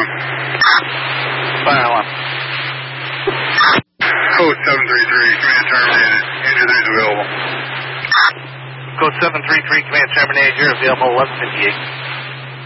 alarm. Fire alarm. Code 733, command terminated. Engine 3 is available. Code 733, command terminated. You're available 1158.